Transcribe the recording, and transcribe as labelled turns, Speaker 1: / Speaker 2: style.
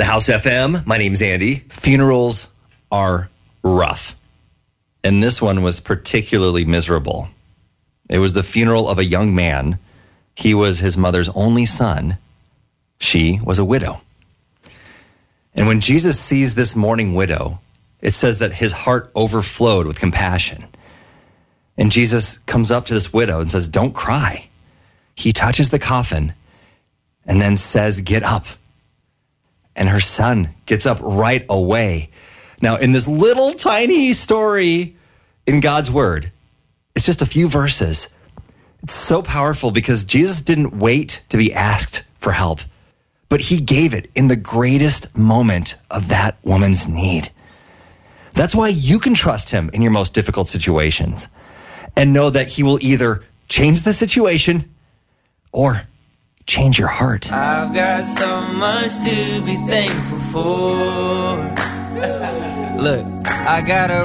Speaker 1: The House FM. My name's Andy. Funerals are rough. And this one was particularly miserable. It was the funeral of a young man. He was his mother's only son. She was a widow. And when Jesus sees this mourning widow, it says that his heart overflowed with compassion. And Jesus comes up to this widow and says, "Don't cry." He touches the coffin and then says, "Get up." And her son gets up right away. Now, in this little tiny story in God's word, it's just a few verses. It's so powerful because Jesus didn't wait to be asked for help, but he gave it in the greatest moment of that woman's need. That's why you can trust him in your most difficult situations and know that he will either change the situation or change your heart.
Speaker 2: I've got so much to be thankful for. Look, I got a